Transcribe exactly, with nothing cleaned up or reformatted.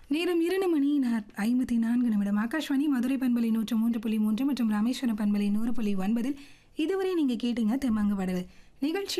நேரம் இரண்டு மணி ஐம்பத்தி நான்கு நிமிடம். ஆகாஷ்வாணி மதுரை பண்பலை நூற்று மூன்று புள்ளி மூன்று மற்றும் ராமேஸ்வரம் பண்பலை நூறு புள்ளி ஒன்பதில் இதுவரை நீங்க கேட்டீங்க தெம்மாங்கு வடவு நிகழ்ச்சி.